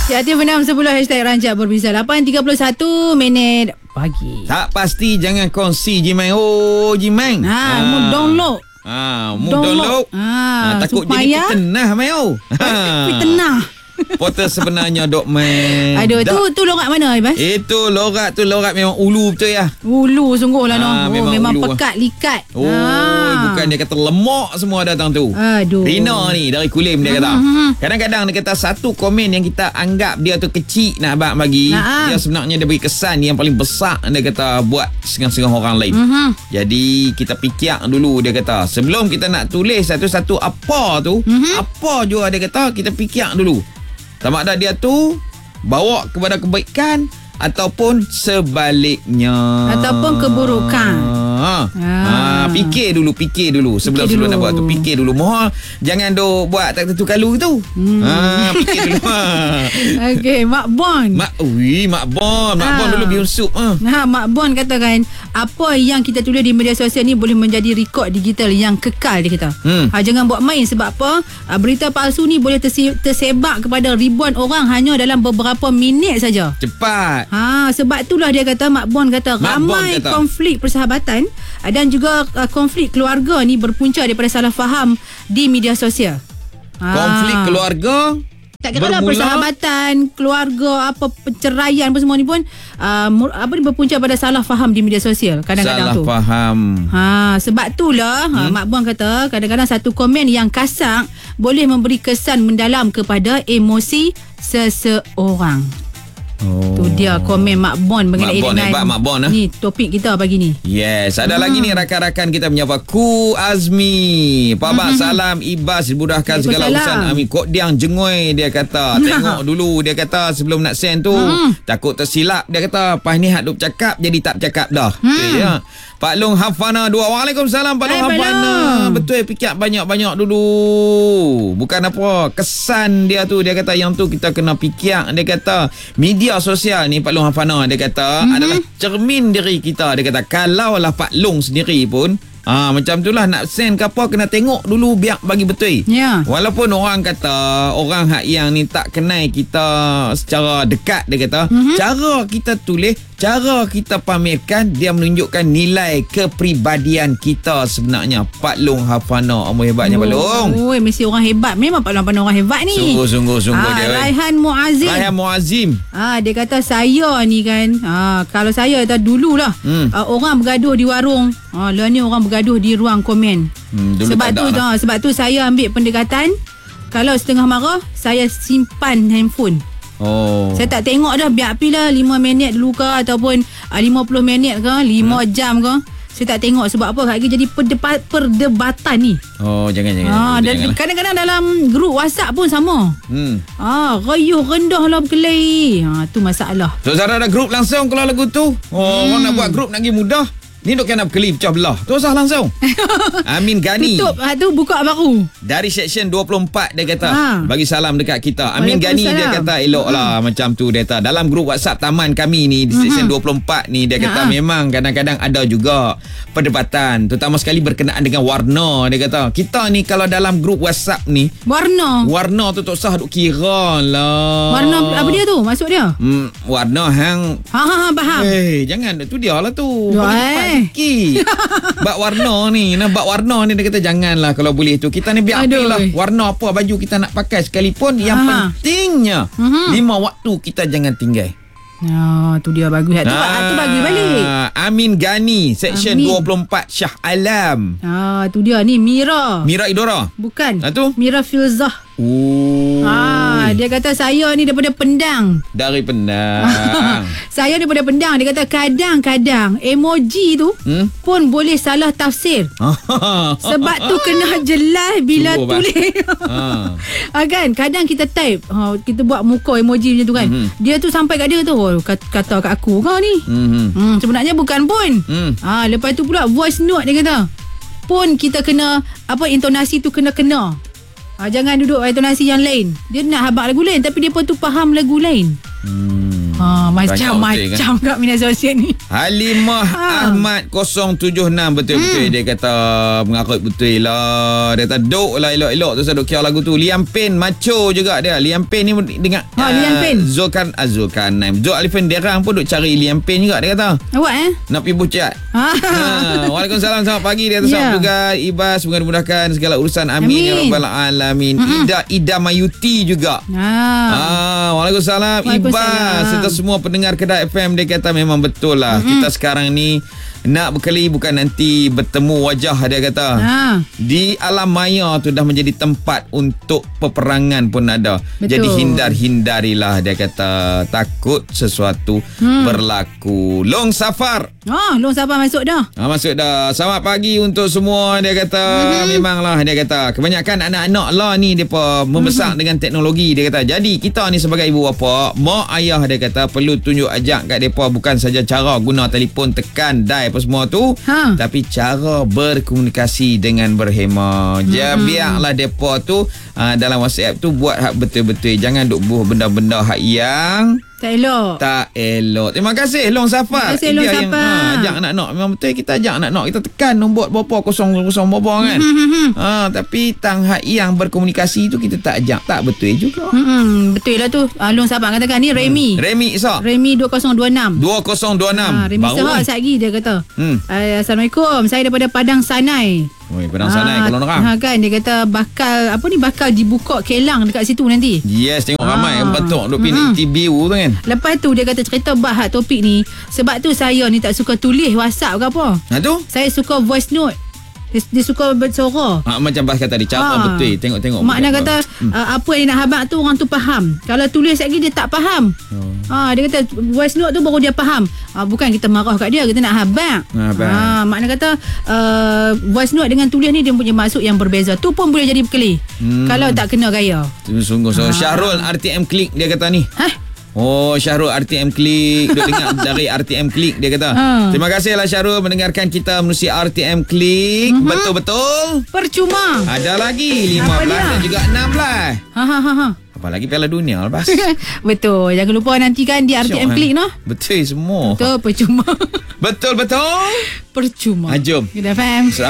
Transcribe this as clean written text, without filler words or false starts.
Aktif Benam 10 #Rancak Berbisa. 8.31 pagi. Tak pasti jangan kongsi Jimeng. Oh Jimeng. Mu download. Download. Takut jadi fitnah Meo. Fitnah. Portal sebenarnya dok main. Aduh, tu lorak mana Ibas? Itu lorak memang ulu betul ya. Ulu sungguh lah memang ulu. pekat likat. Bukan dia kata lemak semua datang tu. Aduh. Rina ni dari Kulim dia kata. Kadang-kadang dia kata satu komen yang kita anggap dia tu kecil nak abang bagi, dia sebenarnya dia bagi kesan yang paling besar dia kata buat setengah-setengah orang lain. Jadi kita fikir dulu dia kata sebelum kita nak tulis satu-satu apa tu, apa juga dia kata kita fikir dulu. Sama ada dia tu bawa kepada kebaikan ataupun sebaliknya. Ataupun keburukan. Fikir dulu sebelum nak buat tu, fikir dulu. Mohon jangan duk buat tak tentu kalu tu. Fikir dulu. Okey, Mak Bon. Mak Bon dulu biusup. Mak Bon katakan apa yang kita tulis di media sosial ni boleh menjadi rekod digital yang kekal, dia kata. Jangan buat main sebab apa? Berita palsu ni boleh tersebar kepada ribuan orang hanya dalam beberapa minit saja. Cepat. Sebab itulah dia kata, Mak Bon kata ramai konflik persahabatan dan juga konflik keluarga ni berpunca daripada salah faham di media sosial. Konflik keluarga tak kira lah persahabatan, keluarga, apa perceraian apa semua ni pun berpunca pada salah faham di media sosial kadang-kadang salah tu. Faham. Sebab itulah Mak Buang kata kadang-kadang satu komen yang kasar boleh memberi kesan mendalam kepada emosi seseorang. Tu dia komen Mak Bon mengenai dengan Mak Bon ni topik kita pagi ni. Yes, ada lagi ni rakan-rakan kita menyapa Ku Azmi. Pak salam Ibas dimudahkan segala urusan. Amin Kok Diang Jengoi dia kata. Tengok dulu dia kata sebelum nak send tu. Takut tersilap dia kata. Pas ni hak duk cakap jadi tak cakap dah. Ya. Pak Long Hafana 2. Waalaikumsalam Pak Long Hafana. Betul, fikir banyak-banyak dulu. Bukan apa kesan dia tu, dia kata yang tu kita kena fikir. Dia kata media sosial ni Pak Long Hafana dia kata adalah cermin diri kita. Dia kata kalaulah Pak Long sendiri pun macam itulah nak send ke apa kena tengok dulu biar bagi betul. Walaupun orang kata orang hak yang ni tak kenal kita secara dekat, dia kata cara kita tulis, cara kita pamerkan dia menunjukkan nilai kepribadian kita sebenarnya. Pak Long Hafana amat hebatnya Pak Long. Mesti orang hebat. Memang Pak Long Hafana orang hebat ni. Sungguh dia. Raihan Muazzim. Dia kata saya ni kan kalau saya dululah orang bergaduh di warung. Lah ni orang bergaduh di ruang komen. Sebab tu saya ambil pendekatan kalau setengah marah saya simpan handphone. Saya tak tengok dah, biar apilah 5 minit dulu ke ataupun 50 minit ke 5 jam ke. Saya tak tengok sebab apa lagi jadi perdebatan ni. Jangan. Dan kadang-kadang dalam grup WhatsApp pun sama. Rayuh rendah lah berkelahi. Tu masalah. So Zara ada grup langsung kalau lagu tu. Orang nak buat grup nak pergi mudah. Ni dok kena berkelahi pecah belah. Tu usah langsung. Amin Gani. Tutup tu buka baru. Dari section 24 dia kata bagi salam dekat kita. Amin Gani dia kata eloklah macam tu dia kata. Dalam grup WhatsApp taman kami ni di section 24 ni dia kata memang kadang-kadang ada juga perdebatan terutama sekali berkenaan dengan warna. Dia kata kita ni kalau dalam grup WhatsApp ni warna tu tak usah duk kira lah. Warna apa dia tu? Maksud dia? Warna hang faham. Jangan tu dia lah tu. Sikit. Bak warna ni dia kata janganlah kalau boleh tu. Kita ni biar lah warna apa baju kita nak pakai sekalipun. Yang pentingnya 5 waktu kita jangan tinggal. Tu dia bagus. Tu bagi balik. Amin Gani section 24 Shah Alam. Tu dia ni Mira Idora. Bukan. Tu Mira Filzah. Dia kata saya ni daripada Pendang. Dari Pendang. Saya daripada Pendang. Dia kata kadang-kadang emoji tu pun boleh salah tafsir. Sebab tu kena jelas bila tulis. Kan kadang kita type kita buat muka emoji macam tu kan. Dia tu sampai kat dia tu kata kat aku kau ni. Sebenarnya bukan pun. Lepas tu pula voice note dia kata pun kita kena intonasi tu kena. Jangan duduk intonasi yang lain. Dia nak habaq lagu lain tapi dia pun tu faham lagu lain. Macam-macam kat media sosial ni. Halimah Ahmad 076 betul-betul dia kata mengarut betul lah. Dia kata duk lah elok-elok tu saya duk kira lagu tu. Liam Payne macho juga dia. Liam Payne ni dengan Liam Payne Zulkarnain Zul Alifin Derang pun duk cari Liam Payne juga dia kata. Awak nak pergi bucat. Waalaikumsalam, selamat pagi dia kata. Selamat juga Ibas, semoga dimudahkan segala urusan, amin ya rabbal alamin. Ida Mayuti juga. Waalaikumsalam Ibas serta semua pendengar Kedah FM. Dia kata memang betul lah. Kita sekarang ni nak berkeli bukan nanti bertemu wajah, dia kata. Di alam maya tu dah menjadi tempat untuk peperangan pun ada. Betul. Jadi hindarilah, dia kata, takut sesuatu berlaku. Long Safar. Long Safar masuk dah. Masuk dah. Selamat pagi untuk semua, dia kata. Memanglah, dia kata, kebanyakan anak-anak lah ni depa membesar dengan teknologi, dia kata. Jadi kita ni sebagai ibu bapa, mak ayah, dia kata, perlu tunjuk ajak kat depa bukan saja cara guna telefon, tekan dial apa semua tu, tapi cara berkomunikasi dengan berhema. Biarlah depa tu dalam WhatsApp tu buat hak betul-betul, jangan duk buh benda-benda hak yang tak elok. Terima kasih Long Safar. Terima kasih Long Safar. Ajak anak-anak, memang betul kita ajak anak-anak, kita tekan nombor berapa 000 berapa kan. Tapi tang hak yang berkomunikasi tu kita tak ajak, tak betul juga. Betul lah tu. Long Safar katakan ni Remy. Remy Isak. Remy 2026. Remy Isak lagi dia kata. Assalamualaikum. Saya daripada Padang Sanai. Padang Sanai kalau orang. Kan dia kata bakal dibuka kelang dekat situ nanti. Yes, tengok ramai betul duk pindah TBU tu kan. Lepas tu dia kata cerita bahas topik ni, sebab tu saya ni tak suka tulis WhatsApp ke apa. Tu? Saya suka voice note. Dia suka bersuara. Macam bahas kata dia cara betul. Tengok. Makna kata apa yang nak habaq tu orang tu faham. Kalau tulis lagi dia tak faham. Dia kata voice note tu baru dia faham. Bukan kita marah kat dia, kita nak habaq. Makna kata voice note dengan tulis ni dia punya maksud yang berbeza. Tu pun boleh jadi berkelih. Kalau tak kena gaya. Sungguh. Syahrul RTM Klik dia kata ni. Syahrul RTM Klik. Duk dengar dari RTM Klik, dia kata. Terima kasihlah Syahrul mendengarkan kita menerusi RTM Klik. Betul-betul percuma. Ada lagi 15 dan juga 16. Apa lagi Piala Dunia lepas. Betul. Jangan lupa nantikan di RTM Klik noh. Betul semua. Betul percuma. Betul percuma. Jom. Kedah FM.